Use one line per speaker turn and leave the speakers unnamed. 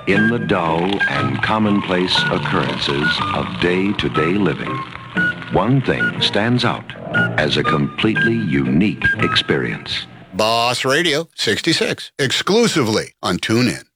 In the dull and commonplace occurrences of day-to-day living, one thing stands out as a completely unique experience.
Boss Radio 66, exclusively on TuneIn.